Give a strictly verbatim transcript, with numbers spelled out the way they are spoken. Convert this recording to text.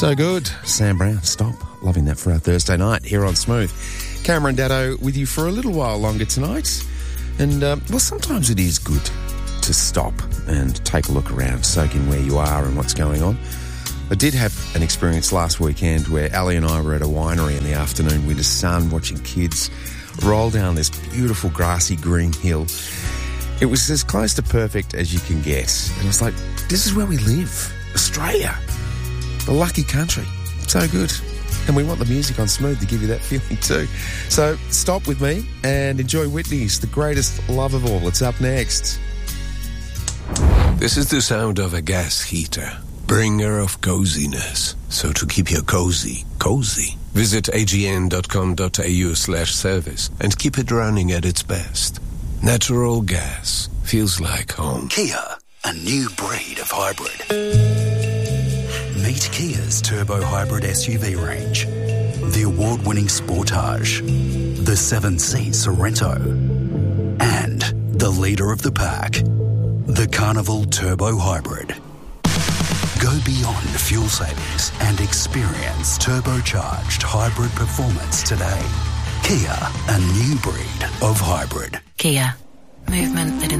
So good. Sam Brown, Stop. Loving that for our Thursday night here on Smooth. Cameron Daddo with you for a little while longer tonight. And, uh, well, sometimes it is good to stop and take a look around, soak in where you are and what's going on. I did have an experience last weekend where Ali and I were at a winery in the afternoon with the sun, watching kids roll down this beautiful grassy green hill. It was as close to perfect as you can get. And I was like, this is where we live. Australia. The lucky country. So good. And we want the music on Smooth to give you that feeling too. So stop with me and enjoy Whitney's The Greatest Love of All. It's up next. This is the sound of a gas heater, bringer of coziness. So to keep your cozy, cozy, visit agn.com.au slash service and keep it running at its best. Natural gas feels like home. Kia, a new breed of hybrid. Meet Kia's turbo hybrid S U V range. The award-winning Sportage, the seven-seat Sorento, and the leader of the pack, the Carnival Turbo Hybrid. Go beyond fuel savings and experience turbocharged hybrid performance today. Kia, a new breed of hybrid. Kia, movement that